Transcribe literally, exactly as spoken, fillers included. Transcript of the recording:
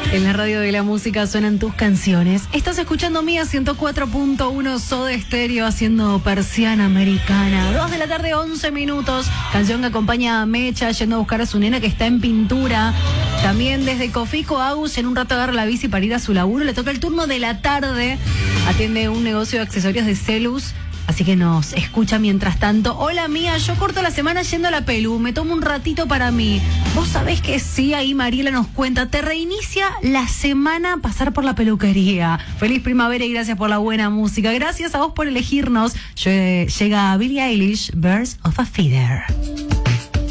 En la radio de la música suenan tus canciones. Estás escuchando Mía ciento cuatro punto uno Soda Stereo haciendo Persiana Americana. Dos de la tarde, once minutos. Canción que acompaña a Mecha yendo a buscar a su nena que está en pintura. También desde Cofico Agus, en un rato agarra la bici para ir a su laburo. Le toca el turno de la tarde. Atiende un negocio de accesorios de Celus. Así que nos escucha mientras tanto. Hola Mía, yo corto la semana yendo a la pelu, me tomo un ratito para mí. Vos sabés que sí, ahí Mariela nos cuenta, te reinicia la semana pasar por la peluquería. Feliz primavera y gracias por la buena música. Gracias a vos por elegirnos. Llega Billie Eilish, Birds of a Feather.